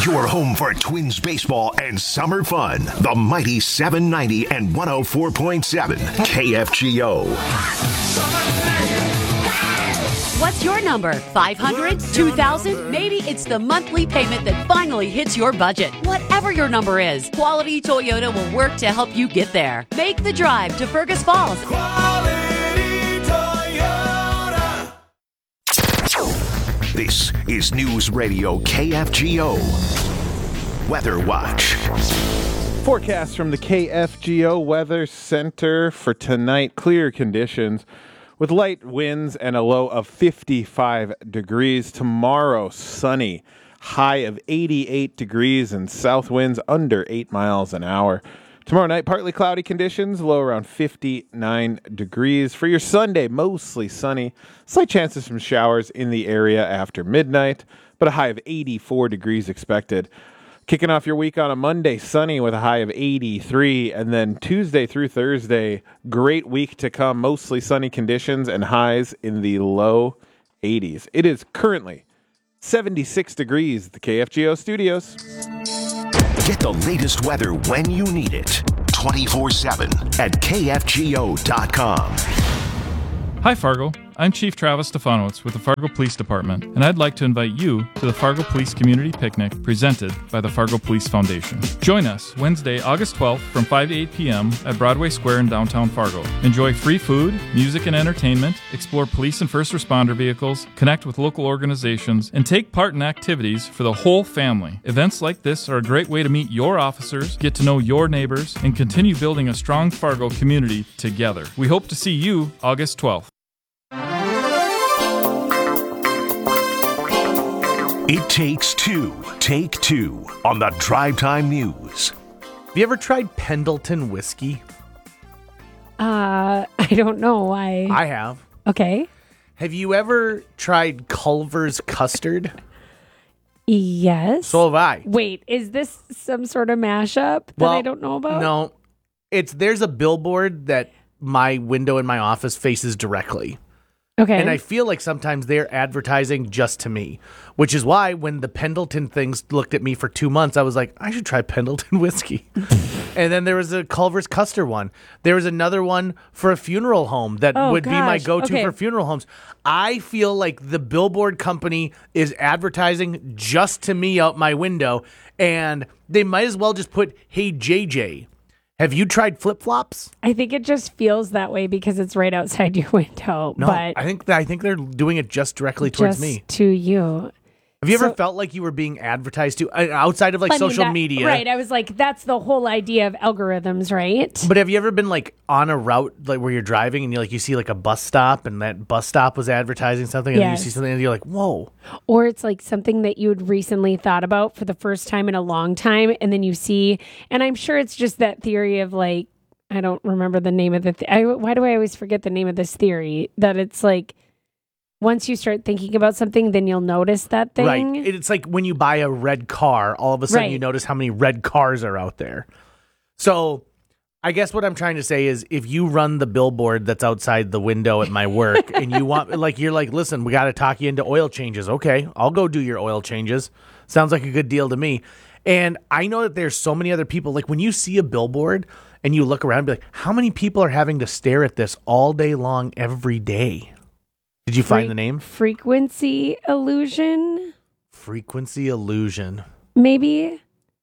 Your home for Twins baseball and summer fun. The mighty 790 and 104.7 KFGO. What's your number? 500? 2,000? Maybe it's the monthly payment that finally hits your budget. Whatever your number is, Quality Toyota will work to help you get there. Make the drive to Fergus Falls. Quality Toyota. This is News Radio KFGO. Weather Watch. Forecast from the KFGO Weather Center for tonight. Clear conditions with light winds and a low of 55 degrees. Tomorrow, sunny. High of 88 degrees and south winds under 8 miles an hour. Tomorrow night, partly cloudy conditions, low around 59 degrees. For your Sunday, mostly sunny. Slight chances some showers in the area after midnight, but a high of 84 degrees expected. Kicking off your week on a Monday, sunny with a high of 83, and then Tuesday through Thursday, great week to come. Mostly sunny conditions and highs in the low 80s. It is currently 76 degrees at the KFGO studios. Get the latest weather when you need it. 24/7 at KFGO.com. Hi, Fargo. I'm Chief Travis Stefanowitz with the Fargo Police Department, and I'd like to invite you to the Fargo Police Community Picnic presented by the Fargo Police Foundation. Join us Wednesday, August 12th from 5 to 8 p.m. at Broadway Square in downtown Fargo. Enjoy free food, music and entertainment, explore police and first responder vehicles, connect with local organizations, and take part in activities for the whole family. Events like this are a great way to meet your officers, get to know your neighbors, and continue building a strong Fargo community together. We hope to see you August 12th. It takes two. Take two on the Drive Time News. Have you ever tried Pendleton whiskey? I don't know why. I have. Okay. Have you ever tried Culver's custard? Yes. So have I. Wait, is this some sort of mashup that I don't know about? No. There's a billboard that my window in my office faces directly. Okay. And I feel like sometimes they're advertising just to me, which is why when the Pendleton things looked at me for 2 months, I was like, I should try Pendleton whiskey. And then there was a Culver's custard one. There was another one for a funeral home that would be my go-to for funeral homes. I feel like the billboard company is advertising just to me out my window, and they might as well just put, hey, JJ. Have you tried flip-flops? I think it just feels that way because it's right outside your window. No, but I think they're doing it just directly towards me. To you. Have you ever felt like you were being advertised to outside of social media? Right. I was like, that's the whole idea of algorithms, right? But have you ever been like on a route like where you're driving and you see like a bus stop and that bus stop was advertising something and then you see something and you're like, whoa. Or it's like something that you had recently thought about for the first time in a long time and then you see, and I'm sure it's just that theory of like, I don't remember the name of the why do I always forget the name of this theory? That it's like, once you start thinking about something, then you'll notice that thing. Right. It's like when you buy a red car, all of a sudden you notice how many red cars are out there. So I guess what I'm trying to say is if you run the billboard that's outside the window at my work and you want, like, you're like, listen, we got to talk you into oil changes. Okay, I'll go do your oil changes. Sounds like a good deal to me. And I know that there's so many other people, like when you see a billboard and you look around and be like, how many people are having to stare at this all day long every day? Did you find the name? Frequency illusion? Frequency illusion. Maybe.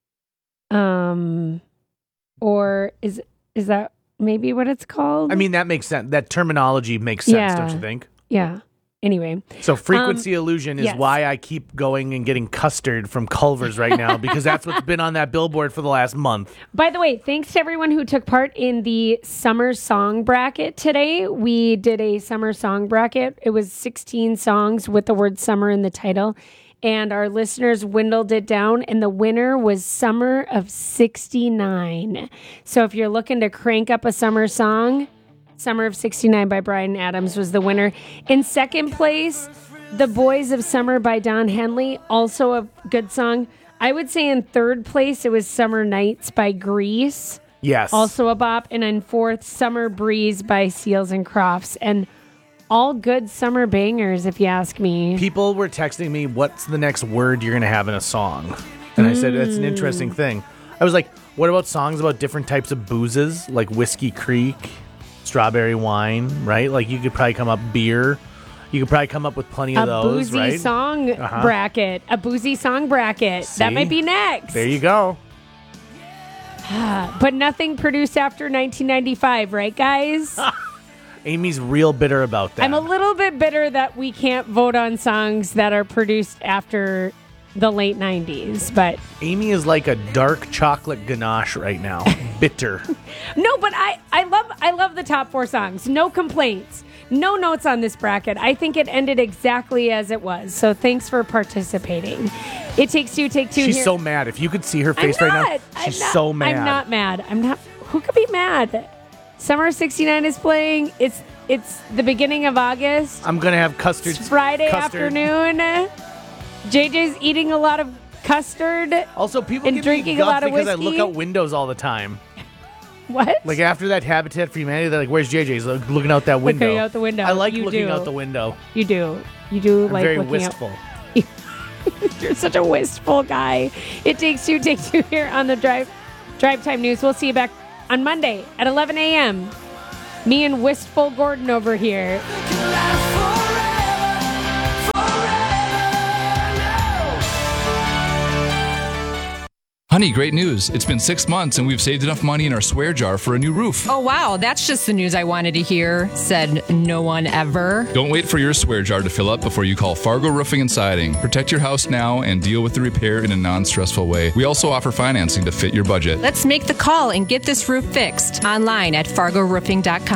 Or is that maybe what it's called? I mean, that makes sense. That terminology makes sense, don't you think? Yeah. Anyway. So frequency illusion is why I keep going and getting custard from Culver's right now, because that's what's been on that billboard for the last month. By the way, thanks to everyone who took part in the summer song bracket today. We did a summer song bracket. It was 16 songs with the word summer in the title. And our listeners dwindled it down, and the winner was Summer of 69. So if you're looking to crank up a summer song, Summer of 69 by Bryan Adams was the winner. In second place, The Boys of Summer by Don Henley, also a good song. I would say in third place, it was Summer Nights by Grease. Yes. Also a bop. And in fourth, Summer Breeze by Seals and Crofts. And all good summer bangers, if you ask me. People were texting me, what's the next word you're going to have in a song? And I said, that's an interesting thing. I was like, what about songs about different types of boozes, like Whiskey Creek, strawberry wine, right? Like you could probably come up beer. You could probably come up with plenty of those, right? A boozy song bracket. A boozy song bracket. See? That might be next. There you go. But nothing produced after 1995, right, guys? Amy's real bitter about that. I'm a little bit bitter that we can't vote on songs that are produced after the late 90s, but Amy is like a dark chocolate ganache right now. Bitter. No, but I love the top 4 songs. No complaints. No notes on this bracket. I think it ended exactly as it was. So thanks for participating. It Takes Two, Take Two. She's so mad. If you could see her face right now, she's so mad. I'm not mad. I'm not. Who could be mad? Summer of '69 is playing. It's the beginning of August. I'm gonna have custard. It's Friday afternoon. JJ's eating a lot of custard. Also, people and give drinking me a lot of because whiskey. I look out windows all the time. What? Like after that Habitat for Humanity, they're like, "Where's JJ?" He's like, looking out that window. Looking out the window. I like You looking do. out the window. You do. You do I'm like very looking wistful. Out. You're such a wistful guy. It Takes Two, Take Two here on the Drive Time News. We'll see you back on Monday at 11 a.m. Me and Wistful Gordon over here. Honey, great news. It's been 6 months and we've saved enough money in our swear jar for a new roof. Oh, wow. That's just the news I wanted to hear, said no one ever. Don't wait for your swear jar to fill up before you call Fargo Roofing and Siding. Protect your house now and deal with the repair in a non-stressful way. We also offer financing to fit your budget. Let's make the call and get this roof fixed online at fargoroofing.com.